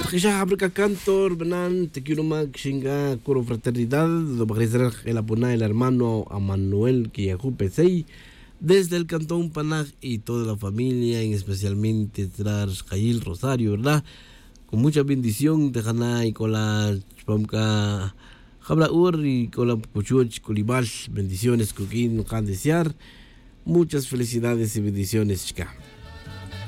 ya abrica cantor, benan, te quiero más chinga, coro fraternidad, do bagrizar el apuna el hermano a Manuel Quiyajupe Sei, desde el cantón Panaj y toda la familia, y especialmente tras Jail Rosario, ¿verdad? Con mucha bendición, de Haná y con la Chpamka Habla Ur y con la Puchuch Colibal, bendiciones, Coquín, Can desear, muchas felicidades y bendiciones, chica.